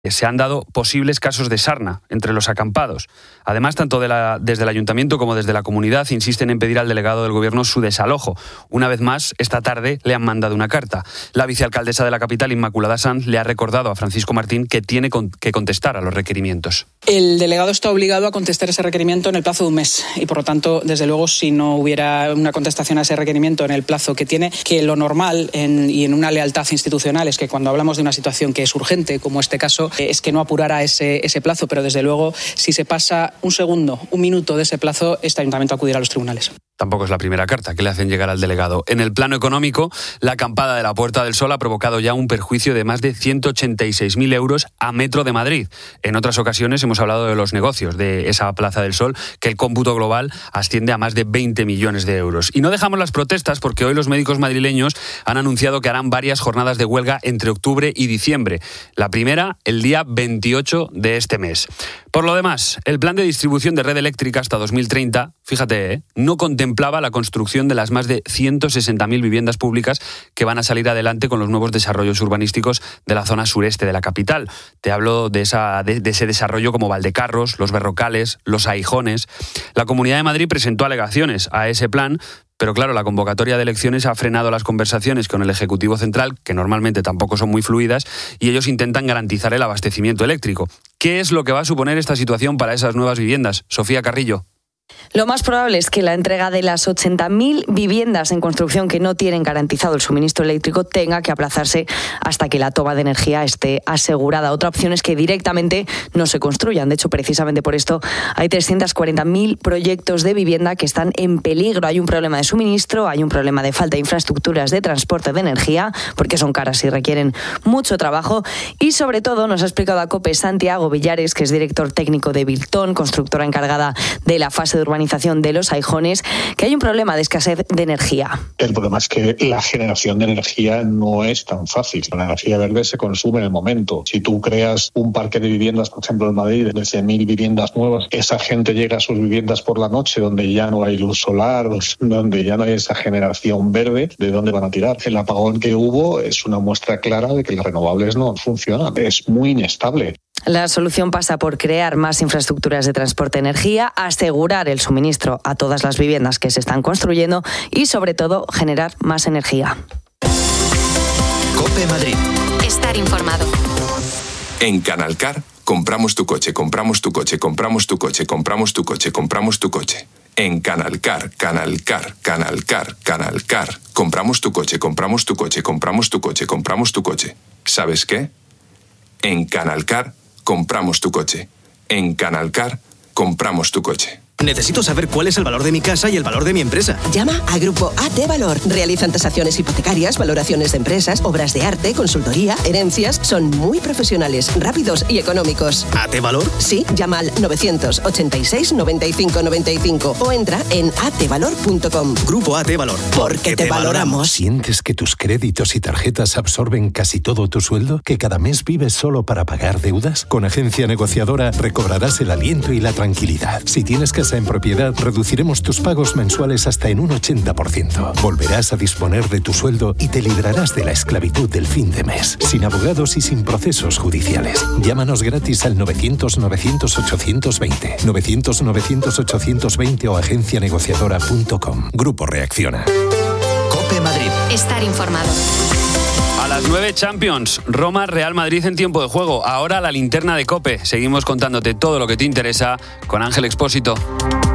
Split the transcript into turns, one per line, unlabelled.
Se han dado posibles casos de sarna entre los acampados. Además, tanto desde el ayuntamiento como desde la comunidad insisten en pedir al delegado del gobierno su desalojo. Una vez más, esta tarde le han mandado una carta. La vicealcaldesa de la capital, Inmaculada Sanz, le ha recordado a Francisco Martín que tiene que contestar a los requerimientos.
El delegado está obligado a contestar ese requerimiento en el plazo de un mes y, por lo tanto, desde luego, si no hubiera una contestación a ese requerimiento en el plazo que tiene, que lo normal y en una lealtad institucional es que cuando hablamos de una situación que es urgente, como este caso, es que no apurara ese plazo, pero desde luego, si se pasa un segundo, un minuto de ese plazo, este ayuntamiento acudirá a los tribunales.
Tampoco es la primera carta que le hacen llegar al delegado. En el plano económico, la acampada de la Puerta del Sol ha provocado ya un perjuicio de más de 186.000 euros a Metro de Madrid. En otras ocasiones hemos hablado de los negocios de esa Plaza del Sol, que el cómputo global asciende a más de 20 millones de euros. Y no dejamos las protestas porque hoy los médicos madrileños han anunciado que harán varias jornadas de huelga entre octubre y diciembre. La primera, el día 28 de este mes. Por lo demás, el plan de distribución de red eléctrica hasta 2030, fíjate, no contemplaba la construcción de las más de 160.000 viviendas públicas que van a salir adelante con los nuevos desarrollos urbanísticos de la zona sureste de la capital. Te hablo de ese desarrollo como Valdecarros, Los Berrocales, Los Aijones. La Comunidad de Madrid presentó alegaciones a ese plan, pero claro, la convocatoria de elecciones ha frenado las conversaciones con el Ejecutivo Central, que normalmente tampoco son muy fluidas, y ellos intentan garantizar el abastecimiento eléctrico. ¿Qué es lo que va a suponer esta situación para esas nuevas viviendas? Sofía Carrillo.
Lo más probable es que la entrega de las 80.000 viviendas en construcción que no tienen garantizado el suministro eléctrico tenga que aplazarse hasta que la toma de energía esté asegurada. Otra opción es que directamente no se construyan. De hecho, precisamente por esto hay 340.000 proyectos de vivienda que están en peligro. Hay un problema de suministro, hay un problema de falta de infraestructuras de transporte de energía, porque son caras y requieren mucho trabajo. Y sobre todo, nos ha explicado a COPE Santiago Villares, que es director técnico de Biltón, constructora encargada de la fase de urbanización de Los Aijones, que hay un problema de escasez de energía.
El problema es que la generación de energía no es tan fácil. La energía verde se consume en el momento. Si tú creas un parque de viviendas, por ejemplo en Madrid, de 100.000 viviendas nuevas, esa gente llega a sus viviendas por la noche donde ya no hay luz solar, donde ya no hay esa generación verde, ¿de dónde van a tirar? El apagón que hubo es una muestra clara de que las renovables no funcionan. Es muy inestable.
La solución pasa por crear más infraestructuras de transporte de energía, asegurar el suministro a todas las viviendas que se están construyendo y, sobre todo, generar más energía.
COPE Madrid.
Estar informado.
En Canalcar, compramos tu coche, compramos tu coche, compramos tu coche, compramos tu coche, compramos tu coche. En Canalcar, Canalcar, Canalcar, Canalcar. Compramos tu coche, compramos tu coche, compramos tu coche, compramos tu coche. ¿Sabes qué? En Canalcar, compramos tu coche. En Canalcar, compramos tu coche.
Necesito saber cuál es el valor de mi casa y el valor de mi empresa.
Llama a Grupo AT Valor. Realizan tasaciones hipotecarias, valoraciones de empresas, obras de arte, consultoría, herencias. Son muy profesionales, rápidos y económicos.
¿AT Valor?
Sí, llama al 986 95 95 o entra en atvalor.com.
Grupo AT Valor.
Porque te valoramos.
¿Sientes que tus créditos y tarjetas absorben casi todo tu sueldo? ¿Que cada mes vives solo para pagar deudas? Con Agencia Negociadora recobrarás el aliento y la tranquilidad. Si tienes casa en propiedad, reduciremos tus pagos mensuales hasta en un 80%. Volverás a disponer de tu sueldo y te librarás de la esclavitud del fin de mes, sin abogados y sin procesos judiciales. Llámanos gratis al 900-900-820, 900-900-820 o agencianegociadora.com. Grupo Reacciona.
COPE Madrid.
Estar informado.
A las 9, Champions, Roma, Real Madrid en tiempo de juego. Ahora la linterna de COPE. Seguimos contándote todo lo que te interesa con Ángel Expósito.